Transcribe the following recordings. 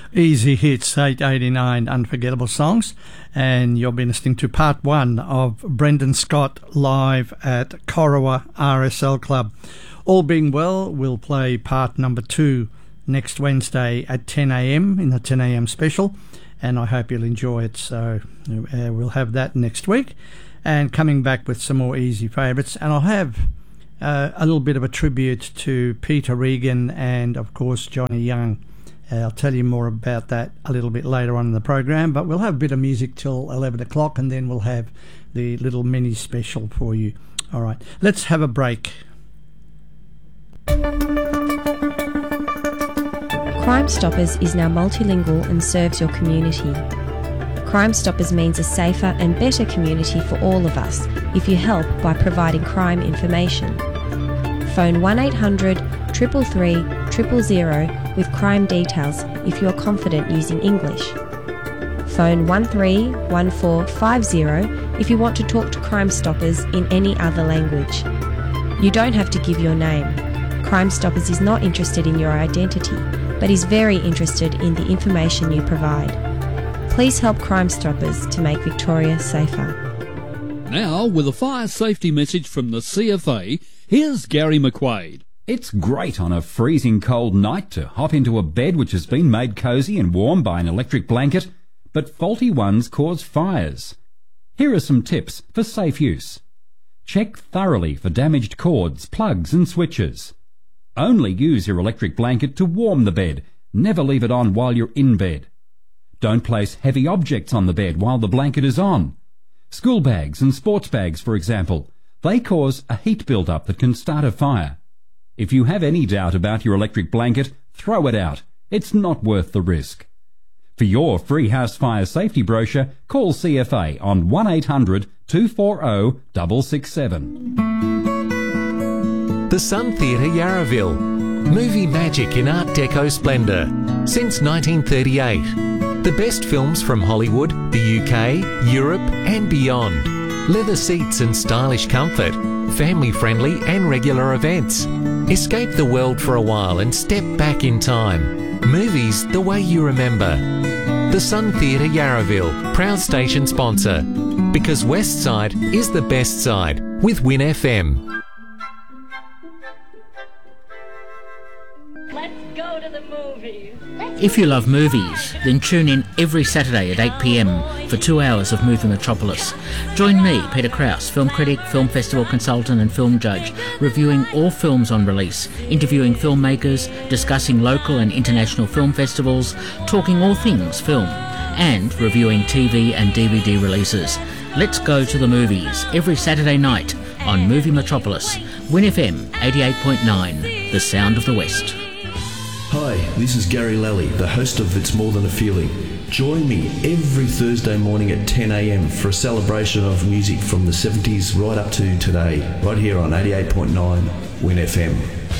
Easy Hits 889 Unforgettable Songs, and you'll be listening to part one of Brendan Scott live at Corowa RSL Club. All being well, we'll play part number two next Wednesday at 10 a.m. in the 10 a.m. special, and I hope you'll enjoy it. So we'll have that next week, and coming back with some more easy favourites, and I'll have a little bit of a tribute to Peter Regan and of course Johnny Young. I'll tell you more about that a little bit later on in the program, but we'll have a bit of music till 11 o'clock, and then we'll have the little mini special for you. All right, let's have a break. Crime Stoppers is now multilingual and serves your community. Crime Stoppers means a safer and better community for all of us if you help by providing crime information. Phone 1800 333 000 with crime details if you are confident using English. Phone 131450 if you want to talk to Crime Stoppers in any other language. You don't have to give your name. Crime Stoppers is not interested in your identity, but is very interested in the information you provide. Please help Crime Stoppers to make Victoria safer. Now, with a fire safety message from the CFA, here's Gary McQuaid. It's great on a freezing cold night to hop into a bed which has been made cosy and warm by an electric blanket, but faulty ones cause fires. Here are some tips for safe use. Check thoroughly for damaged cords, plugs and switches. Only use your electric blanket to warm the bed. Never leave it on while you're in bed. Don't place heavy objects on the bed while the blanket is on. School bags and sports bags, for example, they cause a heat build-up that can start a fire. If you have any doubt about your electric blanket, throw it out. It's not worth the risk. For your free house fire safety brochure, call CFA on 1800 240 667. The Sun Theatre Yarraville. Movie magic in Art Deco splendour since 1938. The best films from Hollywood, the UK, Europe and beyond. Leather seats and stylish comfort. Family-friendly and regular events. Escape the world for a while and step back in time. Movies the way you remember. The Sun Theatre Yarraville, proud station sponsor. Because West Side is the best side with Win FM. Let's go to the movies. If you love movies, then tune in every Saturday at 8 p.m. for 2 hours of Movie Metropolis. Join me, Peter Krause, film critic, film festival consultant and film judge, reviewing all films on release, interviewing filmmakers, discussing local and international film festivals, talking all things film, and reviewing TV and DVD releases. Let's go to the movies every Saturday night on Movie Metropolis. Win FM 88.9, the sound of the West. Hi, this is Gary Lally, the host of It's More Than a Feeling. Join me every Thursday morning at 10 a.m. for a celebration of music from the 70s right up to today, right here on 88.9 Win FM.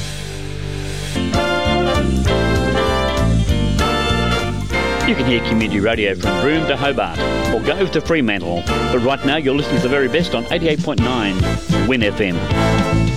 You can hear community radio from Broome to Hobart or Gove to Fremantle. But right now you're listening to the very best on 88.9 Win FM.